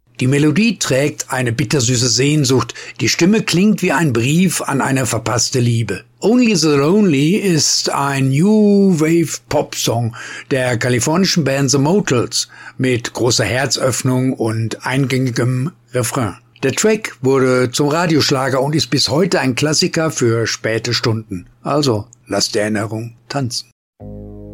Die Melodie trägt eine bittersüße Sehnsucht, die Stimme klingt wie ein Brief an eine verpasste Liebe. Only the Lonely ist ein New Wave Pop-Song der kalifornischen Band The Motels mit großer Herzöffnung und eingängigem Refrain. Der Track wurde zum Radioschlager und ist bis heute ein Klassiker für späte Stunden. Also, lasst die Erinnerung tanzen.